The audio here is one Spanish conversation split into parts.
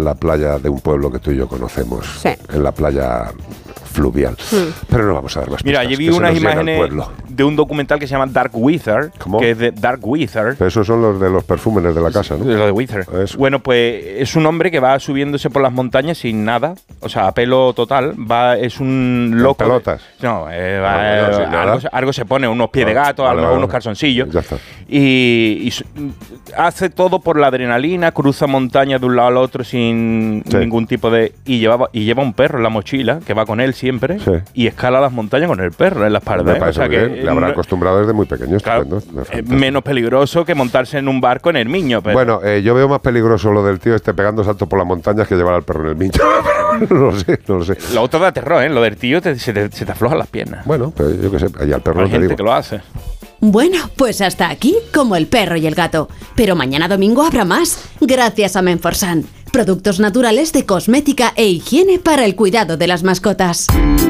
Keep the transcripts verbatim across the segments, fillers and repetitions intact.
en la playa de un pueblo que tú y yo conocemos, sí. en la playa fluvial. Hmm. Pero no vamos a dar más pistas. Mira, yo vi unas imágenes de un documental que se llama Dark Wizard, ¿Cómo? que es de Dark Wizard. Pero esos son los de los perfúmenes de la casa, ¿no? De los de Wizard. Eso. Bueno, pues es un hombre que va subiéndose por las montañas sin nada, o sea, a pelo total. Va, es un loco. ¿Con pelotas? No, eh, va, no, no, no, algo, algo se pone, unos pies no, de gato, vale, algo, vale, unos calzoncillos. Ya está. Y, y hace todo por la adrenalina, cruza montañas de un lado al otro sin sí. ningún tipo de... Y lleva, y lleva un perro en la mochila que va con él siempre sí. y escala las montañas con el perro en la espalda. Me parece, ¿eh? O sea que le habrán acostumbrado desde muy pequeño. Claro, eh, menos peligroso que montarse en un barco en el Miño. Pero. Bueno, eh, yo veo más peligroso lo del tío este pegando saltos por las montañas que llevar al perro en el Miño. no lo sé, no lo sé. Lo otro da terror, ¿eh? Lo del tío te, se, te, se te aflojan las piernas. Bueno, pero yo qué sé, allá al perro Hay no gente te digo. que lo hace. Bueno, pues hasta aquí como el perro y el gato. Pero mañana domingo habrá más, gracias a Menforsan. Productos naturales de cosmética e higiene para el cuidado de las mascotas.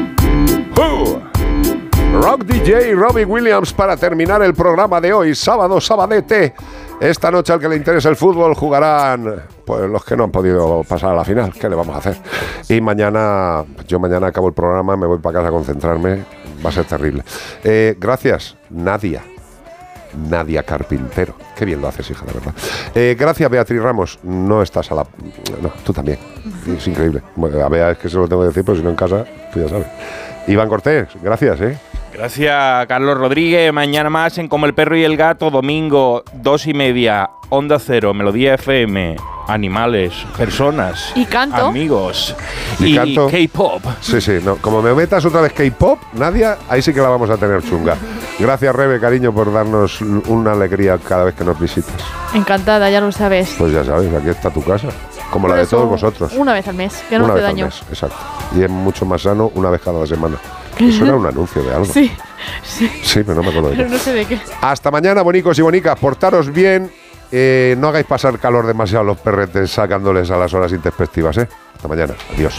Uh, Rock D J Robbie Williams para terminar el programa de hoy, sábado, sabadete. Esta noche al que le interesa el fútbol jugarán pues los que no han podido pasar a la final. ¿Qué le vamos a hacer? Y mañana, yo mañana acabo el programa, me voy para casa a concentrarme. Va a ser terrible. Eh, gracias, Nadia. Nadia Carpintero. Qué bien lo haces, hija, la verdad. Eh, gracias, Beatriz Ramos. No estás a la... No, tú también. Es increíble. Bueno, a Bea es que se lo tengo que decir, pero si no en casa, tú ya sabes. Iván Cortés, gracias, ¿eh? Gracias, Carlos Rodríguez. Mañana más en Como el Perro y el Gato, domingo, dos y media, Onda Cero, Melodía F M, animales, personas, y canto, amigos y, y canto. K-pop. Sí, sí, no. Como me metas otra vez K-pop, Nadia, ahí sí que la vamos a tener chunga. Gracias, Rebe, cariño, por darnos una alegría cada vez que nos visitas. Encantada, ya lo sabes. Pues ya sabes, aquí está tu casa, como Por la de eso, todos vosotros. Una vez al mes, que no una hace vez daño. Al mes, exacto. Y es mucho más sano una vez cada semana. Eso era un anuncio de algo. Sí, sí. Sí, pero no me acuerdo de Pero qué. no sé de qué. Hasta mañana, bonicos y bonicas. Portaros bien. Eh, no hagáis pasar calor demasiado a los perretes sacándoles a las horas introspectivas, ¿eh? Hasta mañana. Adiós.